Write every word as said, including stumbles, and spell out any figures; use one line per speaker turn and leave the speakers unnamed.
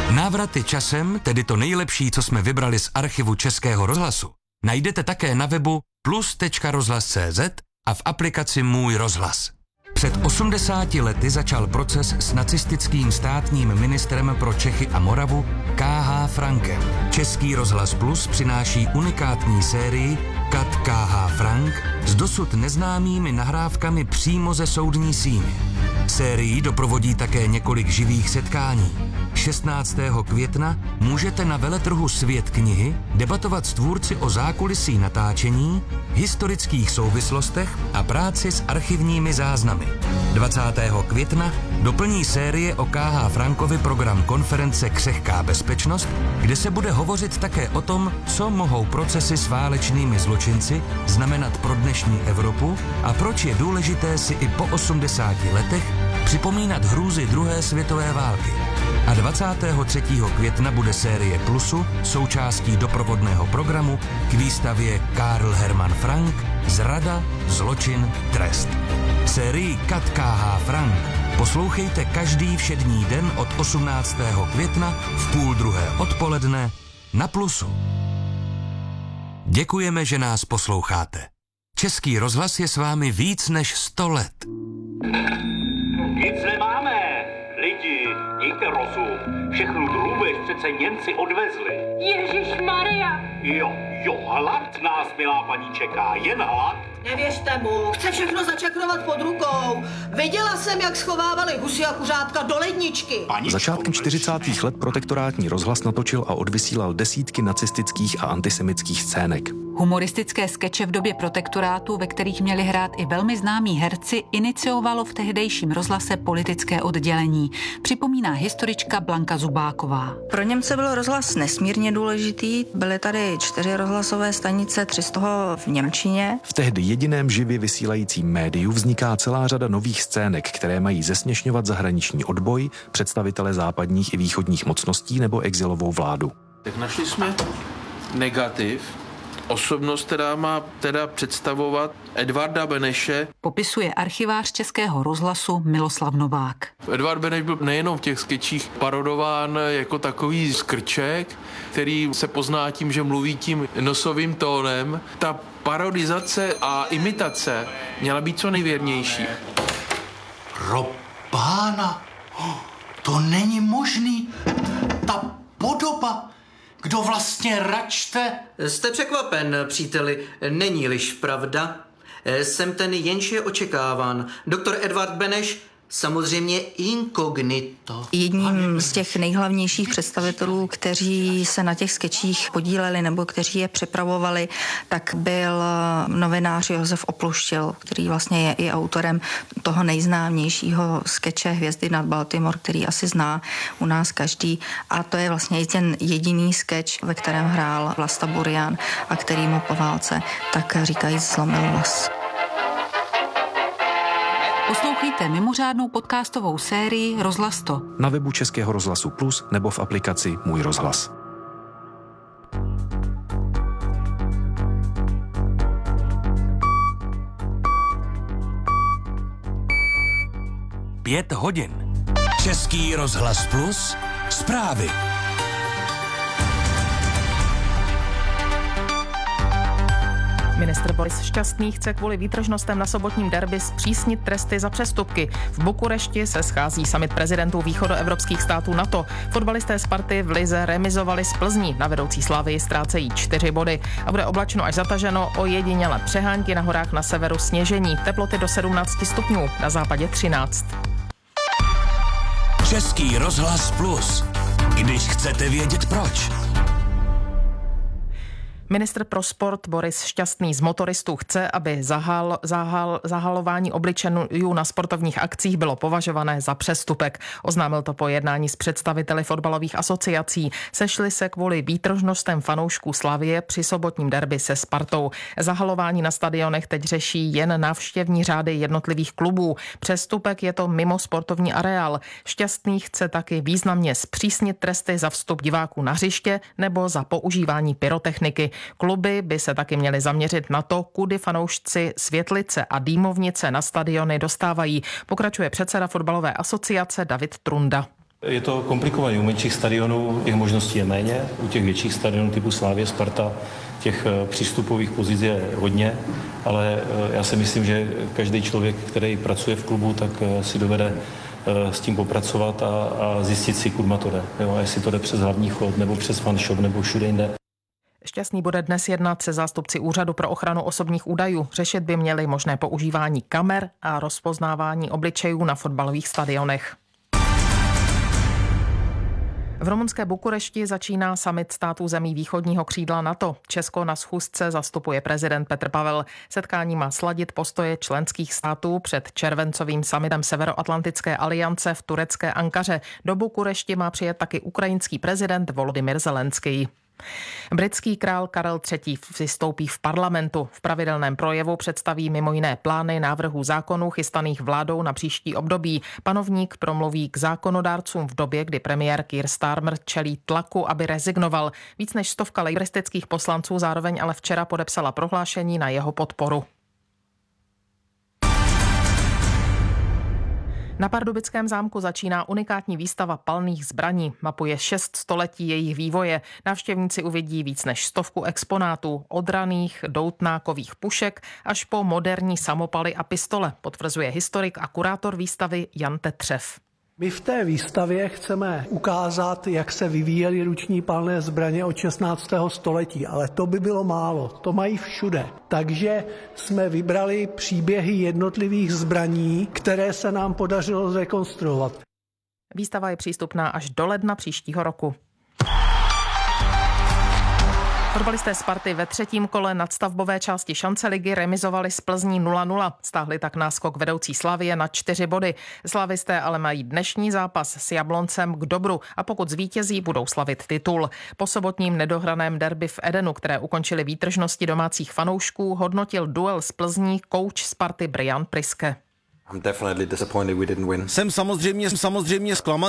Návraty časem, tedy to nejlepší, co jsme vybrali z archivu Českého rozhlasu, najdete také na webu plus tečka rozhlas tečka cé zet a v aplikaci Můj rozhlas. Před osmdesáti lety začal proces s nacistickým státním ministrem pro Čechy a Moravu K H Frankem. Český rozhlas Plus přináší unikátní sérii Kat K H Frank s dosud neznámými nahrávkami přímo ze soudní síně. Sérii doprovodí také několik živých setkání. šestnáctého května můžete na veletrhu Svět knihy debatovat s tvůrci o zákulisí natáčení, historických souvislostech a práci s archivními záznamy. dvacátého května doplní série o K H Frankovi program konference Křehká bezpečnost, kde se bude hovořit také o tom, co mohou procesy s válečnými zločinci znamenat pro dnešní Evropu a proč je důležité si i po osmdesáti letech připomínat hrůzy druhé světové války. A dvacátého třetího května bude série Plusu součástí doprovodného programu k výstavě Karl Hermann Frank Zrada, zločin, trest. Sérii Kat K H Frank poslouchejte každý všední den od osmnáctého května v půl druhé odpoledne na Plusu. Děkujeme, že nás posloucháte. Český rozhlas je s vámi víc než sto let.
Nic nemáme, lidi, mějte rozum. Všechnu drůbež přece Němci odvezli.
Ježišmarja!
Jo, jo, hlad nás, milá paní, čeká, jen hlad.
Nevěřte mu, chce všechno začakrovat pod rukou. Viděla jsem, jak schovávali husy a kuřátka do ledničky.
Paničko, začátkem čtyřicátých let protektorátní rozhlas natočil a odvysílal desítky nacistických a antisemických scének.
Humoristické skeče v době protektorátu, ve kterých měli hrát i velmi známí herci, iniciovalo v tehdejším rozhlase politické oddělení, připomíná historička Blanka Zubáková.
Pro Němce byl rozhlas nesmírně důležitý. Byly tady čtyři rozhlasové stanice, tři z toho v němčině.
V tehdy jediném živě vysílajícím médiu vzniká celá řada nových scének, které mají zesměšňovat zahraniční odboj, představitele západních i východních mocností nebo exilovou vládu.
Tak našli jsme negativ, osobnost, která má teda představovat Edvarda Beneše.
Popisuje archivář Českého rozhlasu Miloslav Novák.
Edvard Beneš byl nejenom v těch skečích parodován jako takový skrček, který se pozná tím, že mluví tím nosovým tónem. Ta parodizace a imitace měla být co nejvěrnější.
Pro pána, to není možný. Ta podoba. Kdo vlastně račte?
Jste překvapen, příteli, není-liž pravda. Jsem ten, jenž je očekáván. Doktor Edvard Beneš, samozřejmě inkognito.
Jedním z těch nejhlavnějších představitelů, kteří se na těch skečích podíleli nebo kteří je připravovali, tak byl novinář Josef Opluštil, který vlastně je i autorem toho nejznámějšího skeče Hvězdy nad Baltimore, který asi zná u nás každý. A to je vlastně i ten jediný skeč, ve kterém hrál Vlasta Burian a který mu po válce tak říkajíc zlomil vlas.
Poslouchejte mimořádnou podcastovou sérii Rozhlas sto
na webu Českého rozhlasu Plus nebo v aplikaci Můj rozhlas.
Pět hodin. Český rozhlas Plus. Zprávy.
Ministr Boris Šťastný chce kvůli výtržnostem na sobotním derby zpřísnit tresty za přestupky. V Bukurešti se schází summit prezidentů východoevropských států NATO. Fotbalisté Sparty v lize remizovali s Plzní. Na vedoucí Slavii ztrácejí čtyři body. A bude oblačno až zataženo, ojediněle přehánky na horách na severu sněžení. Teploty do sedmnáct stupňů, na západě třináct.
Český rozhlas Plus. Když chcete vědět proč.
Ministr pro sport Boris Šťastný z motoristů chce, aby zahal, zahal, zahalování obličejů na sportovních akcích bylo považované za přestupek. Oznámil to po jednání s představiteli fotbalových asociací. Sešli se kvůli výtržnostem fanoušků Slavie při sobotním derby se Spartou. Zahalování na stadionech teď řeší jen návštěvní řády jednotlivých klubů. Přestupek je to mimo sportovní areál. Šťastný chce taky významně zpřísnit tresty za vstup diváků na hřiště nebo za používání pyrotechniky. Kluby by se taky měly zaměřit na to, kudy fanoušci světlice a dýmovnice na stadiony dostávají, pokračuje předseda fotbalové asociace David Trunda.
Je to komplikované. U menších stadionů těch možností je méně, u těch větších stadionů typu Slavie, Sparta těch přístupových pozic je hodně, ale já si myslím, že každý člověk, který pracuje v klubu, tak si dovede s tím popracovat a, a zjistit si, kudma to jde. Jo, a jestli to jde přes hlavní chod, nebo přes fanshop, nebo všude jinde.
Šťastný bude dnes jednat se zástupci Úřadu pro ochranu osobních údajů. Řešit by měli možné používání kamer a rozpoznávání obličejů na fotbalových stadionech. V rumunské Bukurešti začíná summit států zemí východního křídla NATO. Česko na schůzce zastupuje prezident Petr Pavel. Setkání má sladit postoje členských států před červencovým summitem Severoatlantické aliance v turecké Ankaře. Do Bukurešti má přijet taky ukrajinský prezident Volodymyr Zelenský. Britský král Karel třetí. vystoupí v parlamentu. V pravidelném projevu představí mimo jiné plány návrhů zákonů chystaných vládou na příští období. Panovník promluví k zákonodárcům v době, kdy premiér Keir Starmer čelí tlaku, aby rezignoval. Víc než stovka lejbristických poslanců zároveň ale včera podepsala prohlášení na jeho podporu. Na Pardubickém zámku začíná unikátní výstava palných zbraní. Mapuje šest století jejich vývoje. Návštěvníci uvidí víc než stovku exponátů, od raných doutnákových pušek až po moderní samopaly a pistole, potvrzuje historik a kurátor výstavy Jan Tetřev.
My v té výstavě chceme ukázat, jak se vyvíjely ruční palné zbraně od šestnáctého století, ale to by bylo málo, to mají všude. Takže jsme vybrali příběhy jednotlivých zbraní, které se nám podařilo zrekonstruovat.
Výstava je přístupná až do ledna příštího roku. Fotbalisté Sparty ve třetím kole nadstavbové části šanceligy remizovali s Plzní nula nula. Stáhli tak náskok vedoucí Slavie na čtyři body. Slavisté ale mají dnešní zápas s Jabloncem k dobru a pokud zvítězí, budou slavit titul. Po sobotním nedohraném derby v Edenu, které ukončili výtržnosti domácích fanoušků, hodnotil duel s Plzní kouč Sparty Brian Priske.
Jsem samozřejmě, samozřejmě zklamaný.